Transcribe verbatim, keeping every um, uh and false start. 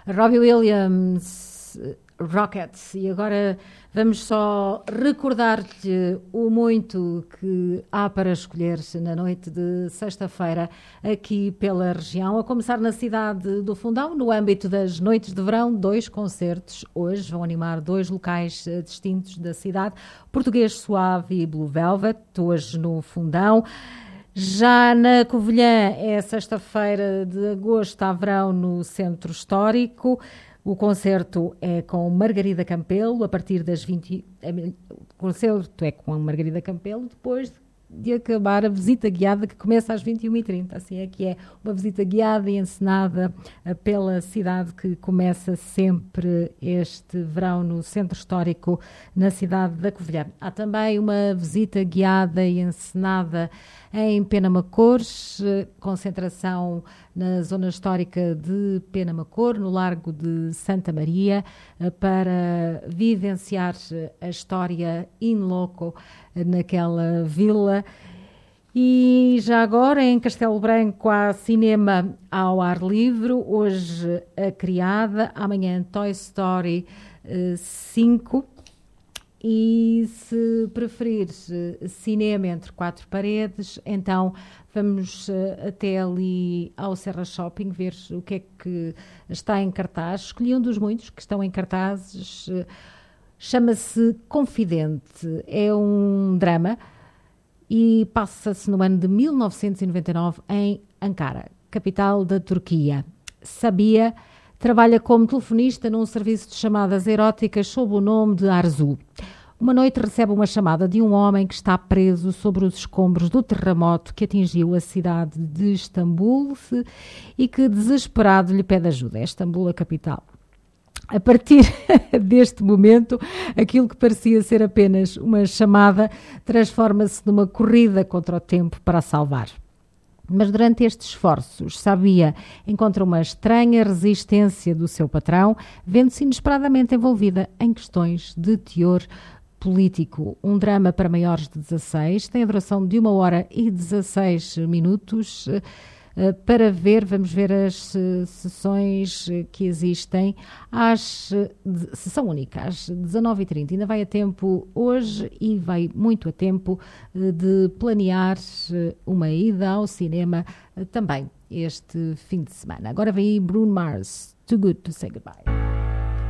Robbie Williams, Rockets. E agora vamos só recordar-lhe o muito que há para escolher-se na noite de sexta-feira aqui pela região, a começar na cidade do Fundão, no âmbito das noites de verão. Dois concertos hoje vão animar dois locais distintos da cidade, Português Suave e Blue Velvet, hoje no Fundão. Já na Covilhã é sexta-feira de agosto, há verão no Centro Histórico. O concerto é com Margarida Campelo, a partir das vinte... O concerto é com Margarida Campelo, depois de acabar a visita guiada, que começa às vinte e uma e trinta. Assim é que é uma visita guiada e encenada pela cidade, que começa sempre este verão no Centro Histórico, na cidade da Covilhã. Há também uma visita guiada e encenada em Penamacor, concentração na zona histórica de Penamacor, no Largo de Santa Maria, para vivenciar a história in loco naquela vila. E já agora em Castelo Branco há cinema ao ar livre, hoje A Criada, amanhã Toy Story cinco. E se preferir cinema entre quatro paredes, então vamos até ali ao Serra Shopping ver o que é que está em cartaz. Escolhi um dos muitos que estão em cartazes, chama-se Confidente, é um drama e passa-se no ano de mil novecentos e noventa e nove em Ankara, capital da Turquia. Sabia trabalha como telefonista num serviço de chamadas eróticas sob o nome de Arzu. Uma noite recebe uma chamada de um homem que está preso sobre os escombros do terremoto que atingiu a cidade de Istambul e que, desesperado, lhe pede ajuda. É Istambul a capital. A partir deste momento, aquilo que parecia ser apenas uma chamada transforma-se numa corrida contra o tempo para a salvar. Mas durante estes esforços, Sabia encontra uma estranha resistência do seu patrão, vendo-se inesperadamente envolvida em questões de teor político. Um drama para maiores de dezasseis, tem a duração de uma hora e dezasseis minutos. Para ver, vamos ver as sessões que existem. Às, sessão única, às dezanove e trinta. Ainda vai a tempo hoje e vai muito a tempo de planear uma ida ao cinema também este fim de semana. Agora vem aí Bruno Mars, Too Good to Say Goodbye.